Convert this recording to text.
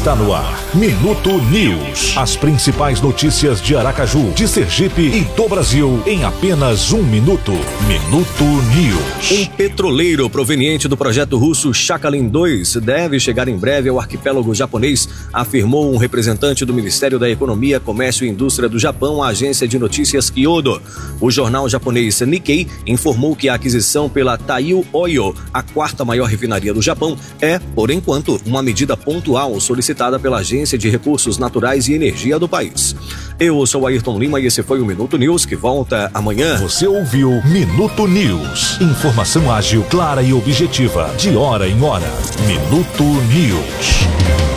Está no ar, Minuto News. As principais notícias de Aracaju, de Sergipe e do Brasil em apenas um minuto. Minuto News. Um petroleiro proveniente do projeto russo Sakhalin-2 deve chegar em breve ao arquipélago japonês, afirmou um representante do Ministério da Economia, Comércio e Indústria do Japão à agência de notícias Kyodo. O jornal japonês Nikkei informou que a aquisição pela Taiyu Oil, a quarta maior refinaria do Japão, é, por enquanto, uma medida pontual solicitada pela Agência de Recursos Naturais e Energia do país. Eu sou Ayrton Lima e esse foi o Minuto News, que volta amanhã. Você ouviu Minuto News. Informação ágil, clara e objetiva, de hora em hora. Minuto News.